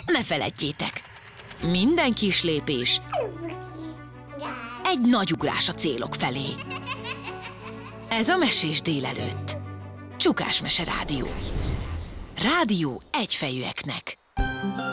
ne feledjétek, minden kis lépés egy nagy ugrás a célok felé. Ez a Mesés délelőtt. Csukás Mese Rádió. Rádió egyfejűeknek.